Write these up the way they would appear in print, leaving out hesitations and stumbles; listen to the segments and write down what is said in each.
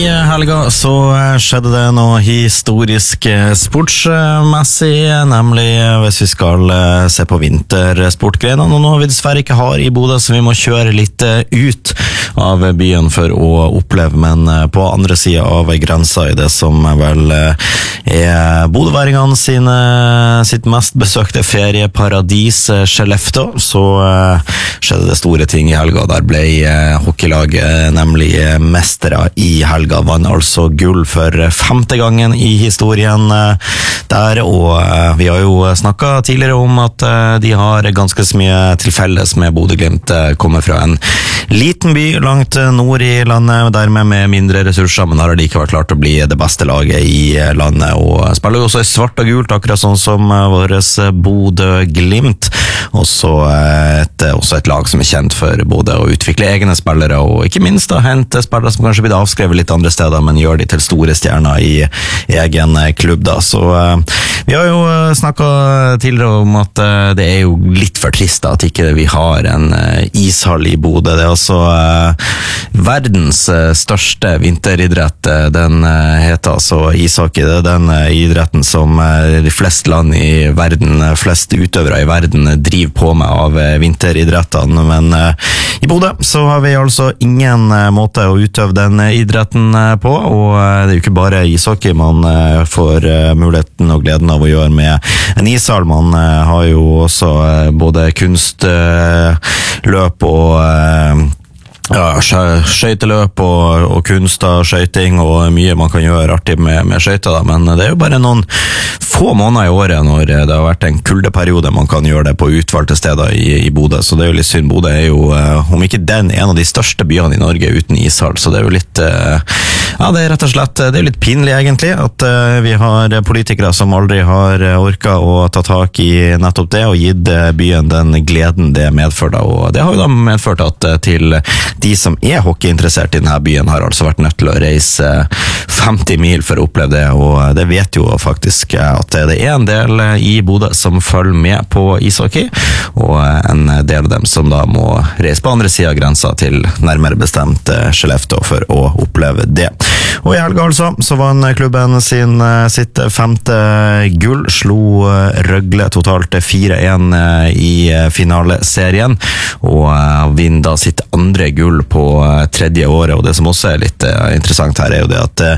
I helga så skjedde det noe historisk sportsmessig, nemlig hvis vi skal se på vintersportgreiene, og noe vi dessverre ikke har i Bodø, så vi må kjøre litt ut av byen for å oppleve, men på andre siden av grensa i det som vel er bodøværingene sitt mest besøkte ferieparadis, Skellefteå, så skjedde det store ting i helga. Der ble hockeylaget nemlig mestere i helga. Vann altså gull for 5. gangen i historien der, og vi har jo snakket tidligere om at de har ganske så mye til felles med Bodø/Glimt, kommer fra en liten by langt nord i landet, dermed med mindre ressurser, men har likevel klart å bli det beste laget i landet, og spiller jo også i svart og gult, akkurat sånn som våres Bodø/Glimt, også et lag som er kjent for både å utvikle egne spillere, og ikke minst da hente spillere som kanskje blir avskrevet litt andre steder, men gjør de til store stjerner i egen klubb da. Så vi har jo snakket tidligere om at det er jo litt for trist at ikke vi har en ishall i Bodø. Det er altså verdens største vinteridrett. Den heter altså ishockey. Det er den idretten som de fleste land i verden, flest utøvere i verden driver på med av vinteridrettene, men i Bodø så har vi altså ingen måte å utøve den idretten på, og det er jo ikke bare ishockey man får muligheten og gleden av å gjøre med en ishall. Man har jo også både kunstløp og skøyteløp og kunst av skøyting, og mye man kan gjøre artig med skøyter, men det er jo bare noen få måneder i året når det har vært en kuldeperiode man kan gjøre det på utvalgte steder i Bodø, så det er jo litt synd. Bodø er jo, om ikke den, en av de største byene i Norge uten ishall, så det er jo litt det er rett og slett, det er litt pinlig egentlig at vi har politikere som aldri har orket å ta tak i nettopp det og gitt byen den gleden det medfører, og det har jo da medført at til de som er hockeyinteressert i denne byen har altså vært nødt til å reise 50 mil for å oppleve det, og det vet jo faktisk at det er en del i Bodø som følger med på ishockey, og en del av dem som da må reise på andre siden av grensa til nærmere bestemt Skellefteå for å oppleve det. Og i helga altså, så vann klubben sitt 5. gull, slo Røgle totalt 4-1 i finaleserien, og vinner da sitt 2. gull på 3. året, og det som også er litt interessant her er jo det at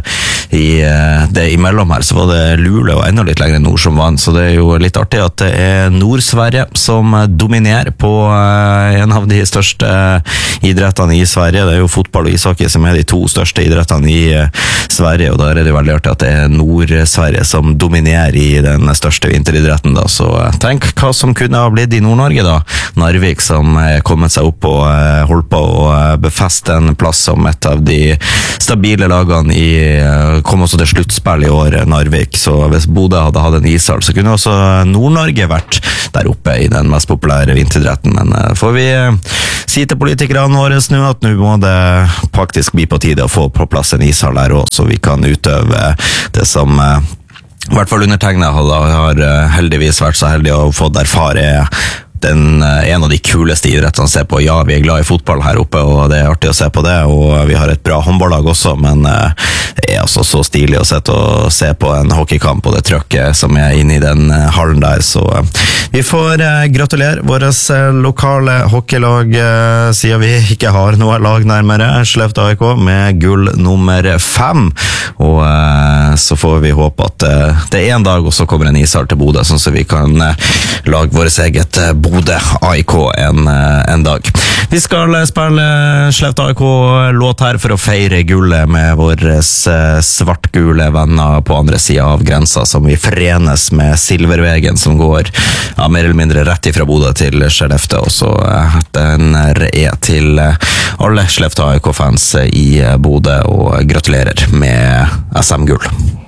det imellom her så var det Luleå og enda litt lenger nord som vann, så det er jo litt artig at det er Nord-Sverige som dominerer på en av de største idrettene i Sverige. Det er jo fotball og ishockey som er de 2 største idrettene i Sverige, og da er det jo veldig artig at det er Nord-Sverige som dominerer i den største vinteridretten da, så tenk hva som kunne ha blitt i Nord-Norge da. Narvik som kommet seg opp og holdt på å befeste en plass som et av de stabile lagene kom også til sluttspill i år, Narvik, så hvis Bodø hadde hatt en ishall, så kunne også Nord-Norge vært der oppe i den mest populære vinteridretten, men får vi si til politikerne våre nå at nå må det faktisk bli på tide å få på plass en ishall her også, så vi kan utøve det som i hvert fall undertegnet har heldigvis vært så heldig å få erfare en av de kuleste idrettene å se på. Ja, vi er glad i fotball her oppe, og det er artig å se på det, og vi har et bra håndballag også, men det er altså så stilig å se på en hockeykamp og det trøkket som er inne i den hallen der, så vi får gratulere våres lokale hockeylag, siden vi ikke har noe lag nærmere, Skellefteå AIK med gull nummer 5, og så får vi håpe at det en dag også kommer en ishall til Bodø, sånn så vi kan lage våres eget Bodø AIK en dag. Vi skal spille Skellefteå AIK-låt her for å feire gullet med våre svartgule venner på andre siden av grensa, som vi forenes med Silvervegen, som går mer eller mindre rett ifra Bodø til Skellefteå, og så den er til alle Skellefteå AIK-fans i Bodø, og gratulerer med SM-gull.